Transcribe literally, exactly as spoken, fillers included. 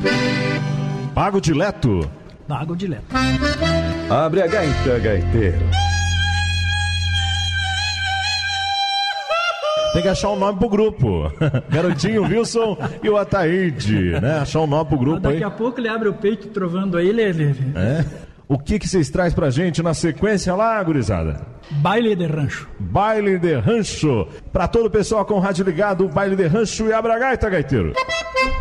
Pago dileto. Pago dileto. Abre a gaita, gaiteiro. Tem que achar um nome pro grupo. Garotinho, Wilson e o Ataíde, né? Achar um nome pro grupo Daqui aí. Daqui a pouco ele abre o peito trovando aí, ele... ele... É? O que que vocês trazem pra gente na sequência lá, gurizada? Baile de rancho. Baile de rancho. Pra todo o pessoal com o rádio ligado, o baile de rancho e abra a gaita, gaiteiro.